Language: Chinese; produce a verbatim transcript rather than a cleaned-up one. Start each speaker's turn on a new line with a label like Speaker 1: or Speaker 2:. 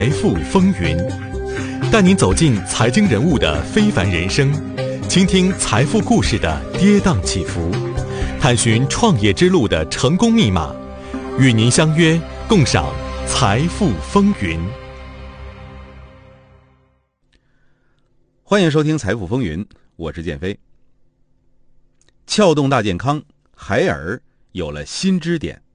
Speaker 1: 财富风云，带您走进财经人物的非凡人生，倾听财富故事的跌宕起伏，探寻创业之路的成功密码，与您相约共赏财富风云。
Speaker 2: 欢迎收听财富风云，我是建飞。撬动大健康，海尔有了新支点。